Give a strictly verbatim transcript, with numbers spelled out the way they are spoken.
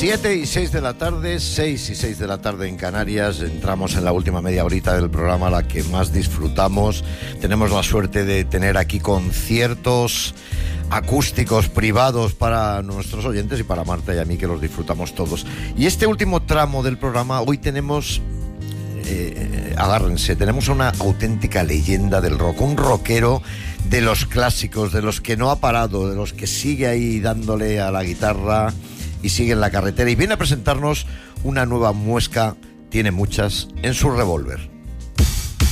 Siete y seis de la tarde, seis y seis de la tarde en Canarias. Entramos en la última media horita del programa, la que más disfrutamos. Tenemos la suerte de tener aquí conciertos acústicos privados para nuestros oyentes y para Marta y a mí, que los disfrutamos todos. Y este último tramo del programa, hoy tenemos, eh, agárrense, tenemos una auténtica leyenda del rock, un rockero de los clásicos, de los que no ha parado, de los que sigue ahí dándole a la guitarra y sigue en la carretera, y viene a presentarnos una nueva muesca, tiene muchas, en su revólver.